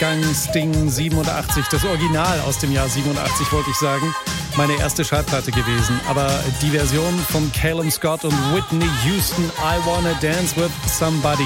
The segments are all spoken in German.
Jahrgang Sting 87, das Original aus dem Jahr 87 wollte ich sagen, meine erste Schallplatte gewesen. Aber die Version von Calum Scott und Whitney Houston, I Wanna Dance With Somebody,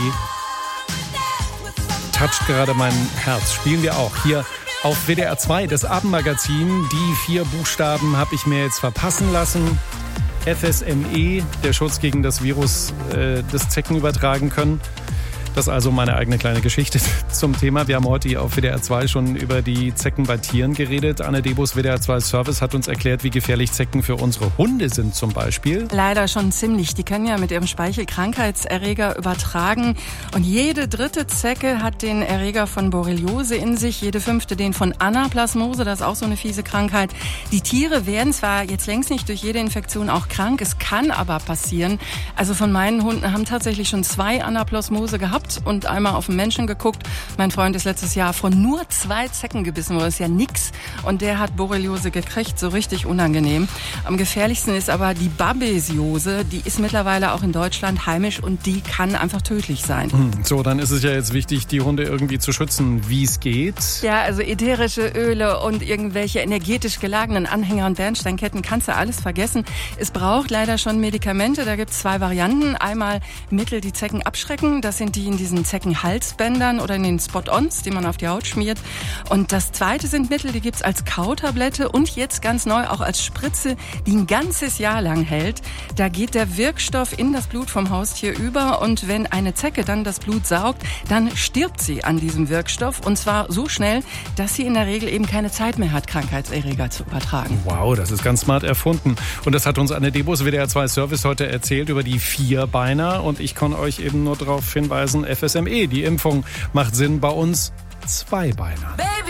toucht gerade mein Herz. Spielen wir auch hier auf WDR 2, das Abendmagazin. Die 4 Buchstaben habe ich mir jetzt verpassen lassen. FSME, der Schutz gegen das Virus des Zecken übertragen können. Das ist also meine eigene kleine Geschichte zum Thema. Wir haben heute hier auf WDR 2 schon über die Zecken bei Tieren geredet. Anne Debus, WDR 2 Service, hat uns erklärt, wie gefährlich Zecken für unsere Hunde sind zum Beispiel. Leider schon ziemlich. Die können ja mit ihrem Speichel Krankheitserreger übertragen. Und jede 3. Zecke hat den Erreger von Borreliose in sich, jede 5. den von Anaplasmose, das ist auch so eine fiese Krankheit. Die Tiere werden zwar jetzt längst nicht durch jede Infektion auch krank, es kann aber passieren. Also von meinen Hunden haben tatsächlich schon 2 Anaplasmose gehabt und einmal auf den Menschen geguckt. Mein Freund ist letztes Jahr von nur 2 Zecken gebissen worden, das ist ja nix. Und der hat Borreliose gekriegt, so richtig unangenehm. Am gefährlichsten ist aber die Babesiose, die ist mittlerweile auch in Deutschland heimisch und die kann einfach tödlich sein. So, dann ist es ja jetzt wichtig, die Hunde irgendwie zu schützen, wie es geht. Ja, also ätherische Öle und irgendwelche energetisch gelagenen Anhänger und Bernsteinketten kannst du alles vergessen. Es braucht leider schon Medikamente, da gibt es 2 Varianten. Einmal Mittel, die Zecken abschrecken, das sind die in diesen Zeckenhalsbändern oder in den Spot-Ons, die man auf die Haut schmiert. Und das zweite sind Mittel, die gibt's als Kautablette und jetzt ganz neu auch als Spritze, die ein ganzes Jahr lang hält. Da geht der Wirkstoff in das Blut vom Haustier über und wenn eine Zecke dann das Blut saugt, dann stirbt sie an diesem Wirkstoff und zwar so schnell, dass sie in der Regel eben keine Zeit mehr hat, Krankheitserreger zu übertragen. Wow, das ist ganz smart erfunden. Und das hat uns Anne Debus, WDR 2 Service, heute erzählt über die 4-Beiner und ich kann euch eben nur darauf hinweisen, FSME, die Impfung macht Sinn bei uns 2-Beiner.